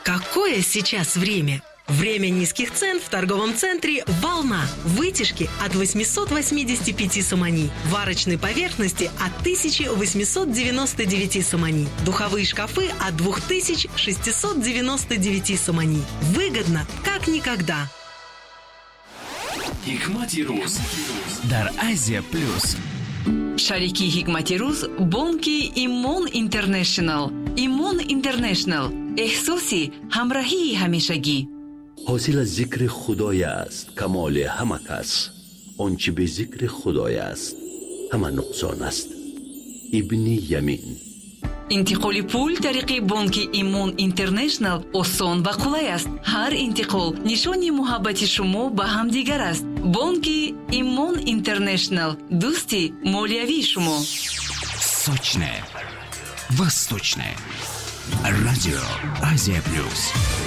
Какое сейчас время? Время низких цен в торговом центре «Волна». Вытяжки от 885 сомани. Варочной поверхности от 1899 сомани. Духовые шкафы от 2699 сомани. Выгодно, как никогда. Hikmati Ruz дар Азия Плюс. Шарики Hikmati Ruz бонки Имон Интернешнл. Имон Интернешнл. احساسی همراهی همیشگی. حاصل از ذکر خدای است کمال همه کس. آنچه به ذکر خدای است همه نقصان است. ابن یمین. انتقال پول طریق بانک ایمون اینترنشنل آسان و قلای است. هر انتقال نشانی محبت شما به هم دیگر است. بانک ایمون اینترنشنل دوستی مالیوی شما. Сочное, восточное. Радио Азия Плюс.